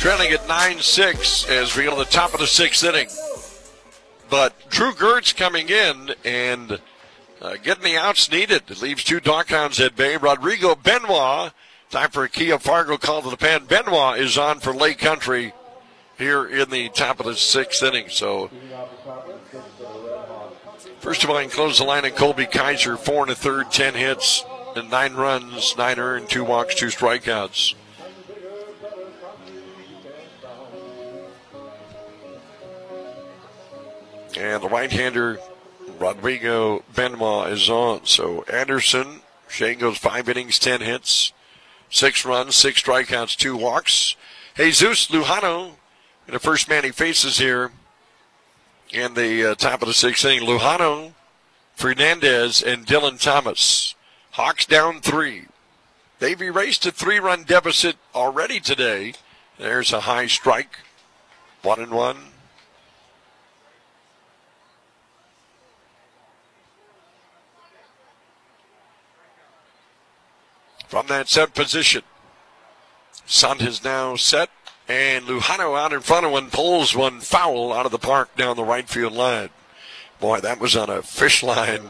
trailing at 9-6 as we go to the top of the sixth inning. But Drew Gertz coming in and getting the outs needed. It leaves two Doghounds at bay. Rodrigo Benoit, time for a Kia Fargo call to the pen. Benoit is on for Lake Country here in the top of the sixth inning. So, first of all, I can close the line at Colby Kaiser, 4 1/3, 10 hits, and 9 runs, 9 earned, 2 walks, 2 strikeouts. And the right-hander, Rodrigo Benoit, is on. So Anderson, Shane goes 5 innings, 10 hits, 6 runs, 6 strikeouts, 2 walks. Jesus Lujano, the first man he faces here in the top of the sixth inning. Lujano, Fernandez, and Dylan Thomas. Hawks down 3. They've erased a 3-run deficit already today. There's a high strike. 1-1. From that set position, sun is now set, and Lujano out in front of one, pulls one foul out of the park down the right field line. Boy, that was on a fish line.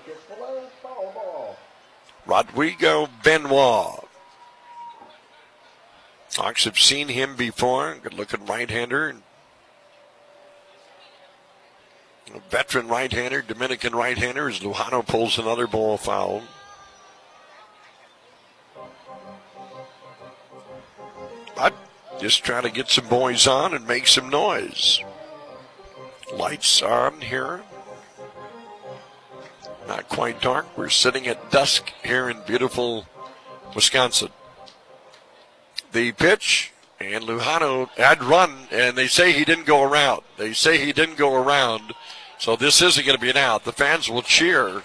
Rodrigo Benoit. Hawks have seen him before. Good-looking right-hander. A veteran right-hander, Dominican right-hander, as Lujano pulls another ball foul. But just trying to get some boys on and make some noise. Lights on here. Not quite dark. We're sitting at dusk here in beautiful Wisconsin. The pitch, and Lujano had run, and they say he didn't go around. So this isn't going to be an out. The fans will cheer.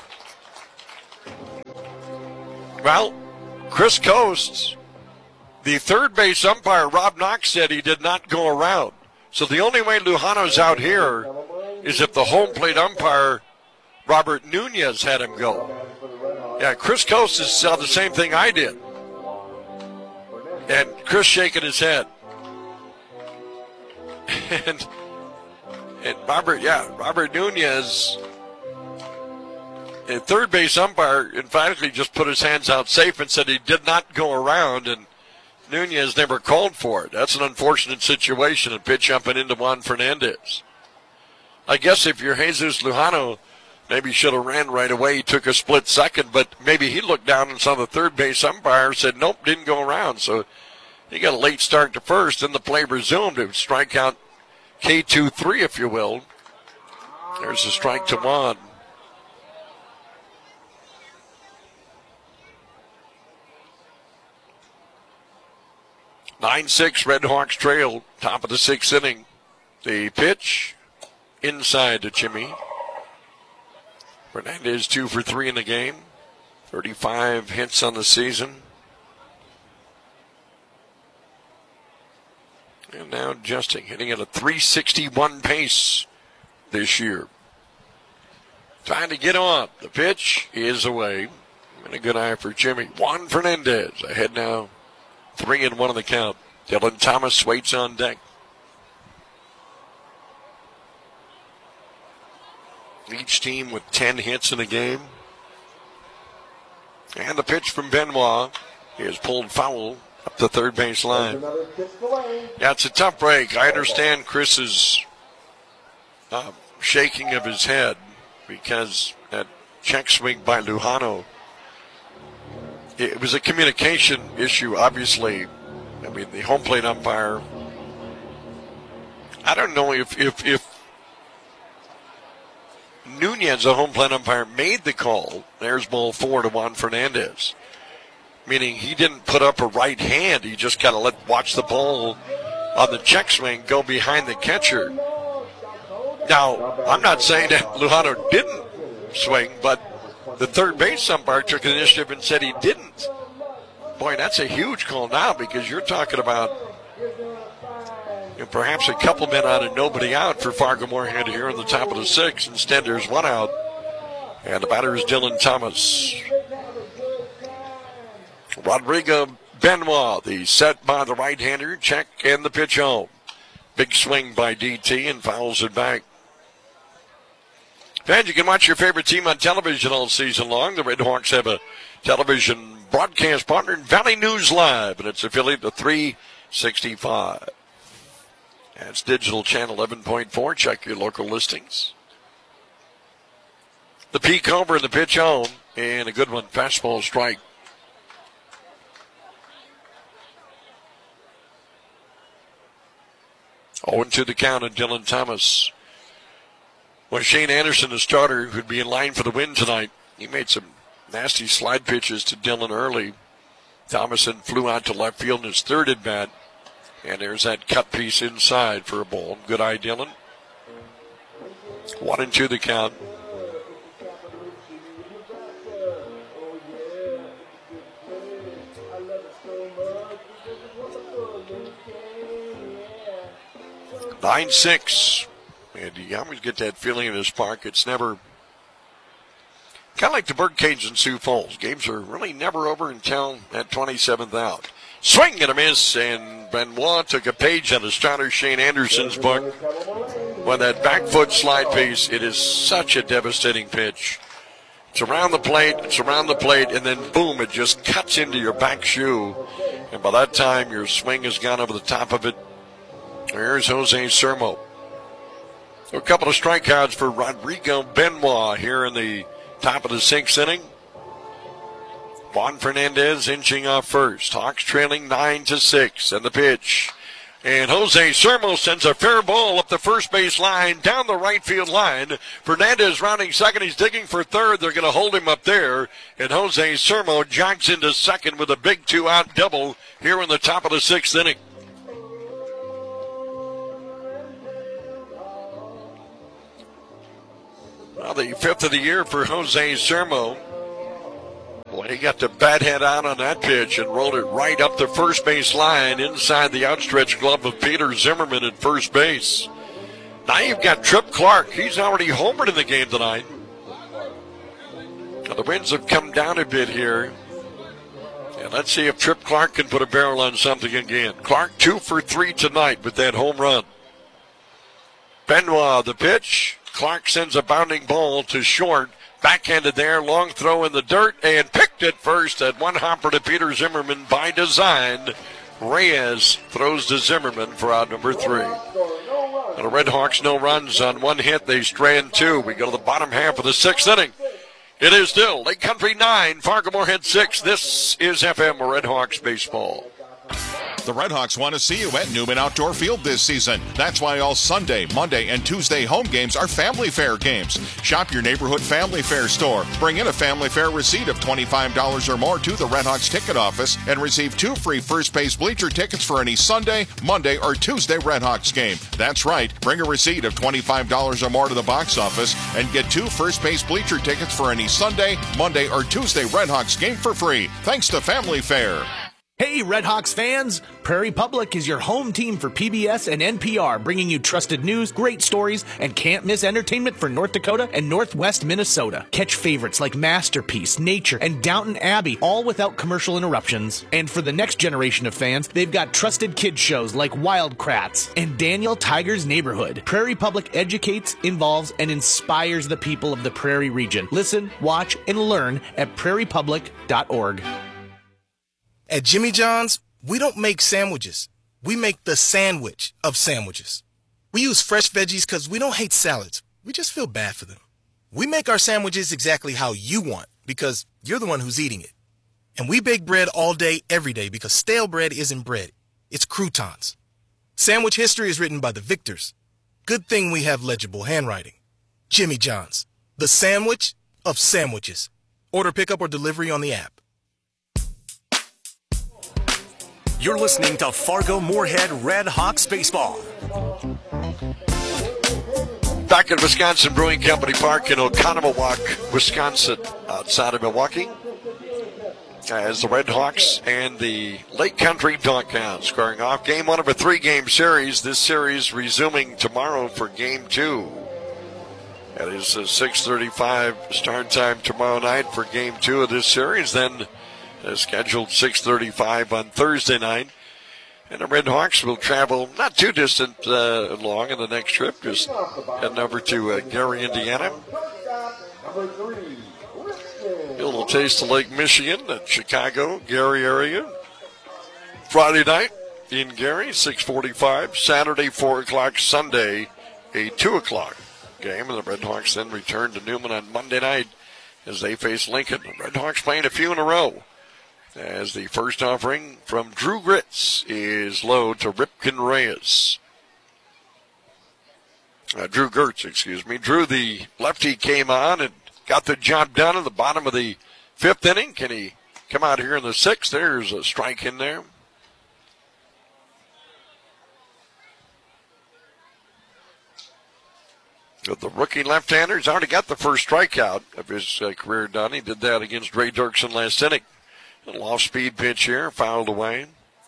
Well, Chris Coates, the third base umpire, Rob Knox, said he did not go around. So the only way Lujano's out here is if the home plate umpire, Robert Nunez, had him go. Yeah, Chris Coates saw the same thing I did. And Chris shaking his head. And Robert Nunez, the third base umpire, emphatically just put his hands out safe and said he did not go around, and Nunez never called for it. That's an unfortunate situation, and pitch jumping into Juan Fernandez. I guess if you're Jesus Lujano, maybe should have ran right away. He took a split second, but maybe he looked down and saw the third base umpire, said, nope, didn't go around. So he got a late start to first, and the play resumed. It was strikeout K2-3, if you will. There's a strike to Juan. Nine-6, Red Hawks trail, top of the sixth inning. The pitch inside to Jimmy. Fernandez 2 for 3 in the game. 35 hits on the season. And now adjusting, hitting at a .361 pace this year. Trying to get on. The pitch is away. And a good eye for Jimmy. Juan Fernandez ahead now. 3-1 on the count. Dylan Thomas waits on deck. Each team with 10 hits in a game. And the pitch from Benoit is pulled foul up the third base line. Yeah, it's a tough break. I understand Chris's shaking of his head because that check swing by Lujano, it was a communication issue, obviously. I mean, the home plate umpire, I don't know if Nunez, the home plate umpire, made the call. There's ball 4 to Juan Fernandez. Meaning he didn't put up a right hand. He just kind of watch the ball on the check swing go behind the catcher. Now, I'm not saying that Lujano didn't swing, but the third base umpire took the initiative and said he didn't. Boy, that's a huge call now because you're talking about perhaps a couple men out and nobody out for Fargo-Moorhead here in the top of the sixth. Instead, there's one out, and the batter is Dylan Thomas. Rodrigo Benoit, the set by the right-hander, check and the pitch home. Big swing by DT and fouls it back. Fans, you can watch your favorite team on television all season long. The Red Hawks have a television broadcast partner in Valley News Live, and it's affiliate of 365. That's digital channel 11.4. Check your local listings. The peak over and the pitch home, and a good one, fastball strike. To the count of Dylan Thomas. Well, Shane Anderson, the starter, who'd be in line for the win tonight, he made some nasty slide pitches to Dylan early. Thomason flew out to left field in his third at bat. And there's that cut piece inside for a ball. Good eye, Dylan. 1-2 the count. Nine 6. And you always get that feeling in this park. It's never kind of like the Birdcage in Sioux Falls. Games are really never over until that 27th out. Swing and a miss, and Benoit took a page out of starter Shane Anderson's book. When that back foot slide piece, it is such a devastating pitch. It's around the plate, and then boom, it just cuts into your back shoe. And by that time, your swing has gone over the top of it. There's Jose Sermo. A couple of strikeouts for Rodrigo Benoit here in the top of the 6th inning. Juan Fernandez inching off first. Hawks trailing 9-6, and the pitch. And Jose Sermo sends a fair ball up the first base line, down the right field line. Fernandez rounding second. He's digging for third. They're going to hold him up there. And Jose Sermo jogs into second with a big 2-out double here in the top of the 6th inning. Well, the 5th of the year for Jose Sermo. Boy, he got the bat head out on that pitch and rolled it right up the first base line inside the outstretched glove of Peter Zimmerman at first base. Now you've got Tripp Clark. He's already homered in the game tonight. Now the winds have come down a bit here. And let's see if Tripp Clark can put a barrel on something again. Clark 2 for 3 tonight with that home run. Benoit, the pitch. Clark sends a bounding ball to short. Backhanded there, long throw in the dirt, and picked it first at one hopper to Peter Zimmerman by design. Reyes throws to Zimmerman for out number 3. And the Red Hawks no runs on one hit. They strand 2. We go to the bottom half of the 6th inning. It is still Lake Country 9, Fargo Moorhead 6. This is FM Red Hawks baseball. The Red Hawks want to see you at Newman Outdoor Field this season. That's why all Sunday, Monday, and Tuesday home games are Family Fair games. Shop your neighborhood Family Fair store. Bring in a Family Fair receipt of $25 or more to the Red Hawks ticket office and receive 2 free first base bleacher tickets for any Sunday, Monday, or Tuesday Red Hawks game. That's right. Bring a receipt of $25 or more to the box office and get 2 first base bleacher tickets for any Sunday, Monday, or Tuesday Red Hawks game for free. Thanks to Family Fair. Hey, Red Hawks fans! Prairie Public is your home team for PBS and NPR, bringing you trusted news, great stories, and can't-miss entertainment for North Dakota and Northwest Minnesota. Catch favorites like Masterpiece, Nature, and Downton Abbey, all without commercial interruptions. And for the next generation of fans, they've got trusted kids shows like Wild Kratts and Daniel Tiger's Neighborhood. Prairie Public educates, involves, and inspires the people of the Prairie region. Listen, watch, and learn at prairiepublic.org. At Jimmy John's, we don't make sandwiches. We make the sandwich of sandwiches. We use fresh veggies because we don't hate salads. We just feel bad for them. We make our sandwiches exactly how you want because you're the one who's eating it. And we bake bread all day, every day because stale bread isn't bread. It's croutons. Sandwich history is written by the victors. Good thing we have legible handwriting. Jimmy John's, the sandwich of sandwiches. Order pickup or delivery on the app. You're listening to Fargo Moorhead Red Hawks baseball. Back at Wisconsin Brewing Company Park in Oconomowoc, Wisconsin, outside of Milwaukee, as the Red Hawks and the Lake Country Doghounds squaring off game 1 of a 3-game series. This series resuming tomorrow for game 2. That is a 6:35 start time tomorrow night for game 2 of this series. Then scheduled 6:35 on Thursday night. And the Red Hawks will travel not too distant along in the next trip, just heading over to Gary, Indiana. A little taste of Lake Michigan, the Chicago, Gary area. Friday night in Gary, 6:45. Saturday, 4 o'clock. Sunday, a 2 o'clock game. And the Red Hawks then return to Newman on Monday night as they face Lincoln. The Red Hawks playing a few in a row. As the first offering from Drew Gritz is low to Ripken Reyes. Drew Gertz, excuse me. Drew, the lefty, came on and got the job done in the bottom of the 5th inning. Can he come out here in the 6th? There's a strike in there. But the rookie left-hander has already got the first strikeout of his career done. He did that against Ray Dirksen last inning. A little off-speed pitch here, fouled away.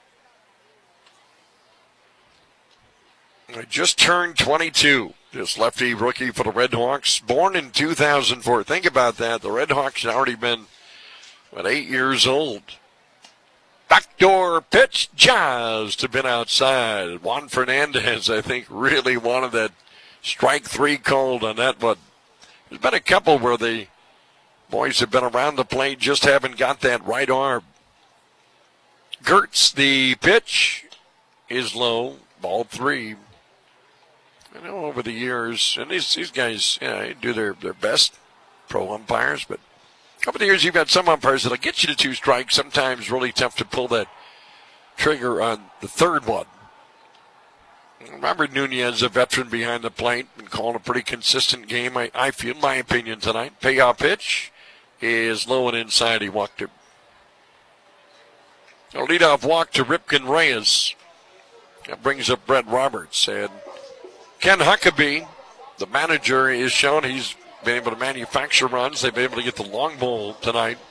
He just turned 22. This lefty rookie for the Red Hawks, born in 2004. Think about that. The Red Hawks had already been, 8 years old. Backdoor pitch, just have been outside. Juan Fernandez, I think, really wanted that strike 3 called on that one. There's been a couple where the boys have been around the plate, just haven't got that right arm. Gertz, the pitch is low, ball 3. I know over the years, and these guys, do their best, pro umpires, but over the years you've got some umpires that'll get you to 2 strikes, sometimes really tough to pull that trigger on the 3rd one. Robert Nunez, a veteran behind the plate, been calling a pretty consistent game, I feel, in my opinion, tonight. Payoff pitch is low and inside. He walked it. A leadoff walk to Ripken Reyes. That brings up Brett Roberts. And Ken Huckabee, the manager, is shown he's been able to manufacture runs. They've been able to get the long ball tonight.